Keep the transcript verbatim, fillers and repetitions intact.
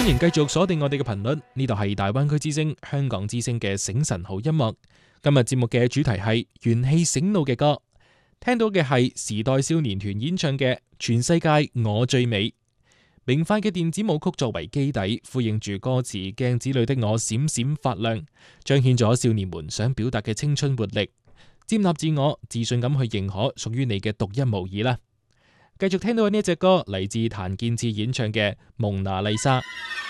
歡迎繼續鎖定我哋嘅頻率，呢度係大灣區之聲香港之聲嘅醒神好音樂。今日節目嘅主題係元氣醒腦嘅歌，聽到嘅係時代少年團演唱嘅《全世界我最美》。明快嘅電子舞曲作為基底，呼應住歌詞鏡子裏的我閃閃發亮，彰顯咗少年們想表達嘅青春活力。接納自我，自信咁去認可屬於你嘅獨一無二啦。繼續聽到呢一隻歌，嚟自譚健次演唱嘅《蒙娜麗莎》。